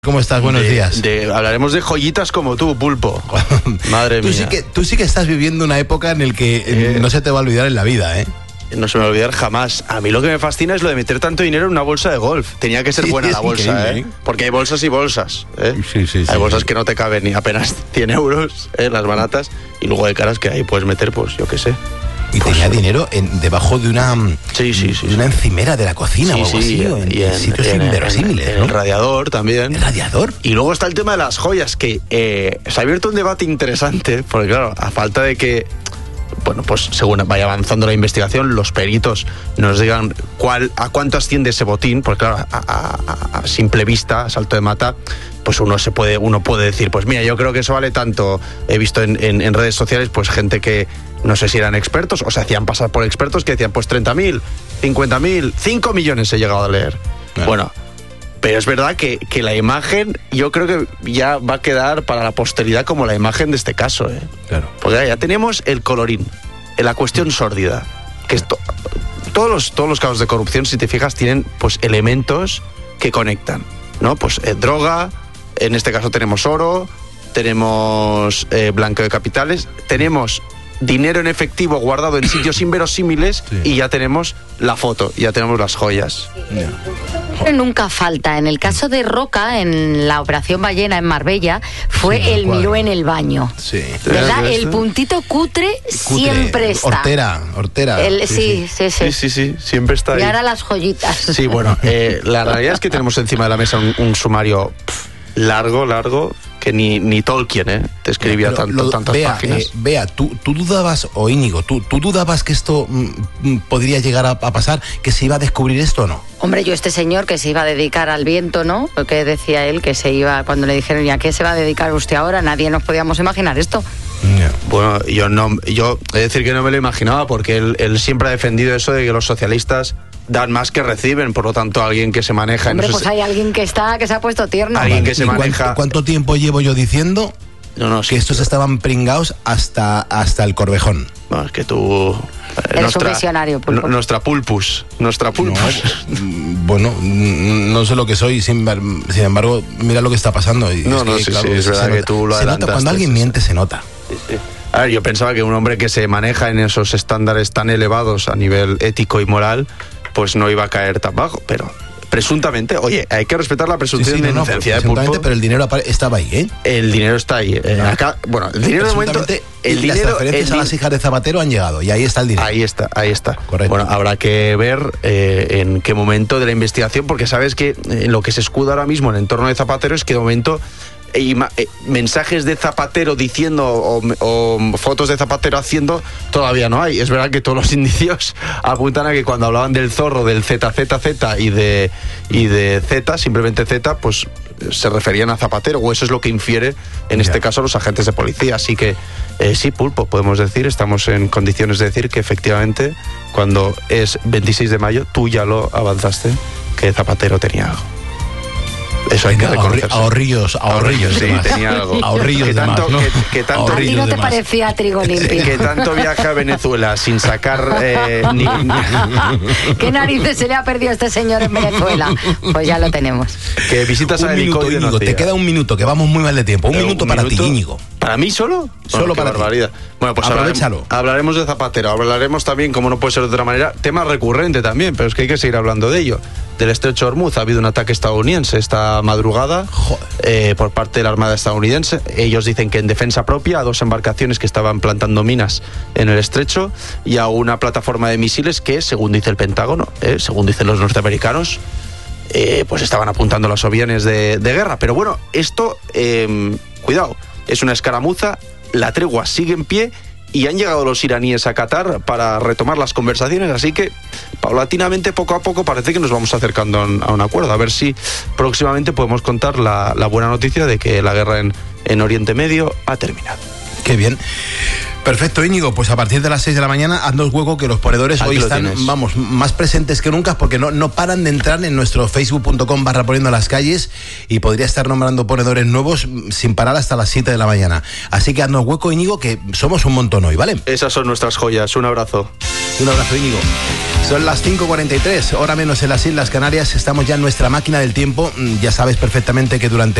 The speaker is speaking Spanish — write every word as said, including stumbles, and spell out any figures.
¿Cómo estás? Buenos de, días. De, hablaremos de joyitas como tú, Pulpo. Madre tú mía. Sí que, tú sí que estás viviendo una época en la que eh, no se te va a olvidar en la vida, ¿eh? No se me va a olvidar jamás. A mí lo que me fascina es lo de meter tanto dinero en una bolsa de golf. Tenía que ser Sí, buena la bolsa, ¿eh? Porque hay bolsas y bolsas, ¿eh? Sí, sí, sí. Hay bolsas sí. que no te caben ni apenas cien euros, ¿eh? Las baratas. Y luego hay caras que ahí puedes meter, pues yo qué sé. Y pues, tenía dinero en, debajo de una, sí, sí, sí, de una encimera de la cocina sí, o algo sí, así, o en, y en sitios en, inverosímiles, en, ¿no? en el radiador también. ¿El radiador? Y luego está el tema de las joyas, que eh, se ha abierto un debate interesante, porque claro, a falta de que, bueno, pues según vaya avanzando la investigación, los peritos nos digan cuál, a cuánto asciende ese botín, porque claro, a, a, a simple vista, a salto de mata, pues uno se puede, uno puede decir, pues mira, yo creo que eso vale tanto. He visto en, en, en redes sociales, pues gente que no sé si eran expertos o se hacían pasar por expertos que decían, pues treinta mil, cincuenta mil, cinco millones he llegado a leer. Claro. Bueno, pero es verdad que, que la imagen, yo creo que ya va a quedar para la posteridad como la imagen de este caso, ¿eh? Claro. Porque ya tenemos el colorín, la cuestión sórdida, que esto, todos los, todos los casos de corrupción, si te fijas, tienen pues elementos que conectan, ¿no? Pues eh, droga, en este caso tenemos oro, tenemos eh, blanqueo de capitales, tenemos dinero en efectivo guardado en sitios inverosímiles, sí. Y ya tenemos la foto, ya tenemos las joyas. Pero nunca falta. En el caso de Roca, en la operación Ballena en Marbella, fue sí, el miró en el baño. Sí. ¿Verdad? El puntito cutre, cutre siempre está. Hortera, hortera. El, sí, sí, sí, sí. Sí, sí, sí, siempre está ahí. Y ahora las joyitas. Sí, bueno, eh, la realidad es que tenemos encima de la mesa un, un sumario pff, largo, largo, que ni, ni Tolkien, ¿eh? Te escribía Pero, tanto, lo, tantas Bea, páginas. Eh, Bea, tú, tú dudabas, o Íñigo, tú, tú dudabas que esto mm, podría llegar a, a pasar, que se iba a descubrir esto o no. Hombre, yo este señor que se iba a dedicar al viento, ¿no? Lo que decía él, que se iba, cuando le dijeron, ¿y a qué se va a dedicar usted ahora? Nadie nos podíamos imaginar esto. Yeah. Bueno, yo no, yo he de decir que no me lo imaginaba, porque él, él siempre ha defendido eso de que los socialistas dan más que reciben, por lo tanto alguien que se maneja. Hombre, en pues hay alguien que está, que se ha puesto tierno. Alguien vale. que se ¿Y maneja. ¿cuánto, ¿Cuánto tiempo llevo yo diciendo? No, no, que sí, estos pero... estaban pringados hasta, hasta el Corvejón. No, es que tú... Eres nuestra, un visionario, Pulpo. No, nuestra pulpus, nuestra pulpus. No, bueno, no sé lo que soy, sin, sin embargo, mira lo que está pasando. Y no, es no, que, sí, claro, sí, es verdad se que nota, tú lo se nota cuando alguien sí, miente, sí. se nota. Sí, sí. A ver, yo pensaba que un hombre que se maneja en esos estándares tan elevados a nivel ético y moral, pues no iba a caer tan bajo, pero presuntamente, oye, hay que respetar la presunción sí, sí, de no, inocencia no, de Pulpo. Pero el dinero estaba ahí, ¿eh? El dinero está ahí. Eh, no. acá, bueno, el dinero de momento... El las dinero, transferencias el a las hijas de Zapatero han llegado y ahí está el dinero. Ahí está, ahí está. Correcto. Bueno, habrá que ver eh, en qué momento de la investigación, porque sabes que eh, lo que se escuda ahora mismo en el entorno de Zapatero es que de momento eh, eh, mensajes de Zapatero diciendo o, o fotos de Zapatero haciendo todavía no hay. Es verdad que todos los indicios apuntan a que cuando hablaban del zorro, del Z Z Z y de, y de Z, simplemente Z, pues se referían a Zapatero, o eso es lo que infiere en yeah. este caso los agentes de policía. Así que eh, sí, Pulpo, podemos decir, estamos en condiciones de decir que efectivamente cuando es veintiséis de mayo tú ya lo avanzaste, que Zapatero tenía algo. Eso hay que reconocerse. Ahorrillos, ahorrillos. Sí, tenía algo. Ahorrillos que tanto, de más, ¿no? que, que tanto, a ti no te más. parecía trigo limpio. Que tanto viaja a Venezuela sin sacar eh, ni, ni... ¿Qué narices se le ha perdido a este señor en Venezuela? Pues ya lo tenemos. Que visitas un a minuto, Íñigo, Íñigo, te queda un minuto, que vamos muy mal de tiempo. Un Pero minuto un para minuto, ti, Íñigo. ¿Para mí solo? Solo bueno, para barbaridad. ti. Bueno, pues aprovechalo. Hablaremos, hablaremos de Zapatero, hablaremos también, como no puede ser de otra manera, tema recurrente también, pero es que hay que seguir hablando de ello. Del estrecho de Hormuz ha habido un ataque estadounidense esta madrugada eh, por parte de la Armada estadounidense. Ellos dicen que en defensa propia a dos embarcaciones que estaban plantando minas en el estrecho y a una plataforma de misiles que, según dice el Pentágono, eh, según dicen los norteamericanos, eh, pues estaban apuntando los aviones de, de guerra. Pero bueno, esto, eh, cuidado, es una escaramuza, la tregua sigue en pie y han llegado los iraníes a Qatar para retomar las conversaciones, así que paulatinamente, poco a poco, parece que nos vamos acercando a un acuerdo. A ver si próximamente podemos contar la, la buena noticia de que la guerra en, en Oriente Medio ha terminado. Qué bien. Perfecto, Íñigo, pues a partir de las seis de la mañana haznos hueco que los ponedores Aquí hoy lo están, tienes. vamos, más presentes que nunca porque no, no paran de entrar en nuestro facebook punto com barra poniendo las calles y podría estar nombrando ponedores nuevos sin parar hasta las siete de la mañana. Así que haznos hueco, Íñigo, que somos un montón hoy, ¿vale? Esas son nuestras joyas. Un abrazo. Un abrazo, Íñigo. Son las cinco cuarenta y tres, hora menos en las Islas Canarias. Estamos ya en nuestra máquina del tiempo. Ya sabes perfectamente que durante